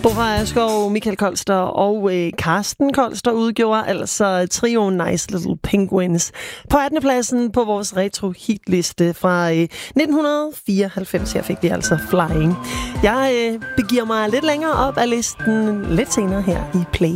Bora Askov, Michael Kolster og Karsten Kolster udgjorde altså trioen Nice Little Penguins på 18. pladsen på vores retro-hitliste fra 1994. Her fik de altså Flying. Jeg begiver mig lidt længere op af listen lidt senere her i Play.